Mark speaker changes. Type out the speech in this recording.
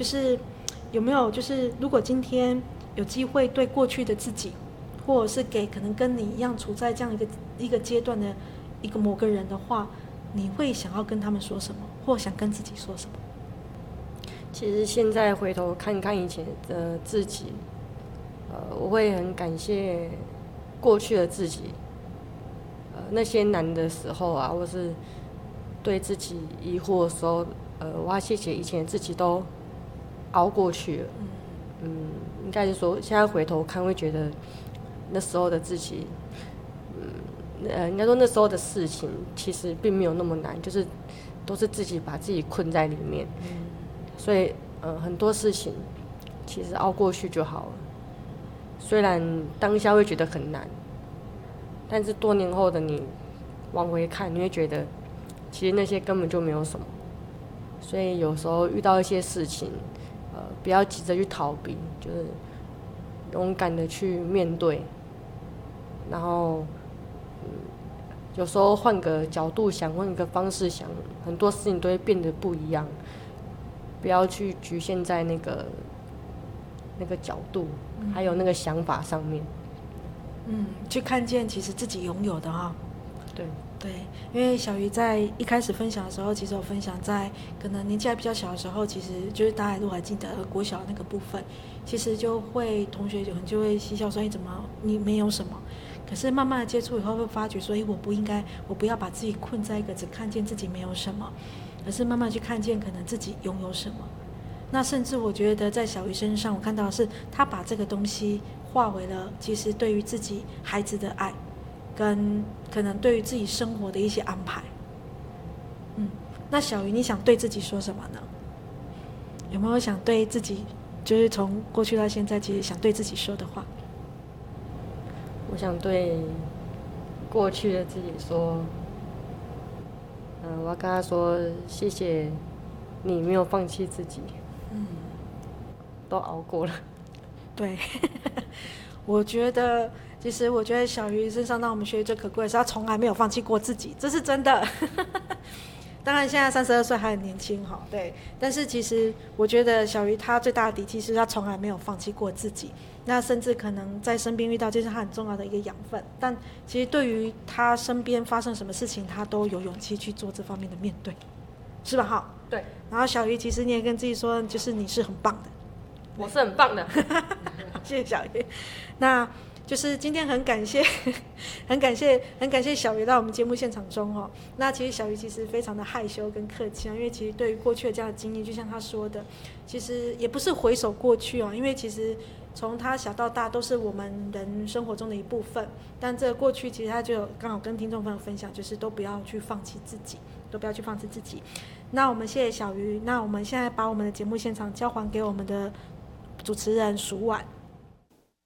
Speaker 1: 就是有没有就是如果今天有机会对过去的自己，或者是给可能跟你一样处在这样一个阶段的一个某个人的话，你会想要跟他们说什么，或想跟自己说什么？
Speaker 2: 其实现在回头看看以前的自己，我会很感谢过去的自己，那些难的时候啊，或是对自己疑惑的时候，我要谢谢以前的自己都熬过去了。应该是说现在回头看会觉得那时候的自己，应该说那时候的事情其实并没有那么难，就是都是自己把自己困在里面。所以很多事情其实熬过去就好了。虽然当下会觉得很难，但是多年后的你往回看，你会觉得其实那些根本就没有什么。所以有时候遇到一些事情，不要急着去逃避，就是勇敢的去面对。然后，有时候换个角度想，换个方式想，很多事情都会变得不一样。不要去局限在那个角度，还有那个想法上面。
Speaker 1: 去看见其实自己拥有的哈。对，因为小鱼在一开始分享的时候，其实我分享在可能年纪还比较小的时候，其实就是大家如果还记得国小那个部分，其实就会同学就会嬉笑说：“你怎么你没有什么？”可是慢慢的接触以后，会发觉说：“我不要把自己困在一个只看见自己没有什么，而是慢慢去看见可能自己拥有什么。”那甚至我觉得在小鱼身上，我看到的是他把这个东西化为了其实对于自己孩子的爱。跟可能对于自己生活的一些安排。那小鱼你想对自己说什么呢？有没有想对自己，就是从过去到现在其实想对自己说的话？
Speaker 2: 我想对过去的自己说，我要跟他说谢谢你没有放弃自己。都熬过了。
Speaker 1: 对。其实我觉得小鱼身上让我们学习最可贵的是他从来没有放弃过自己，这是真的。当然现在32岁还很年轻哈，对，但是其实我觉得小鱼他最大的底气是他从来没有放弃过自己，那甚至可能在身边遇到这是他很重要的一个养分，但其实对于他身边发生什么事情他都有勇气去做这方面的面对，是吧哈？
Speaker 2: 对。
Speaker 1: 然后小鱼其实你也跟自己说，就是你是很棒的。
Speaker 2: 我是很棒的。
Speaker 1: 谢谢小鱼。那就是今天很感谢小鱼到我们节目现场中哦。那其实小鱼其实非常的害羞跟客气啊，因为其实对于过去的这样的经历，就像他说的，其实也不是回首过去哦，因为其实从他小到大都是我们人生活中的一部分。但这个过去其实他就刚好跟听众朋友分享，就是都不要去放弃自己，都不要去放弃自己。那我们谢谢小鱼。那我们现在把我们的节目现场交还给我们的主持人蜀婉。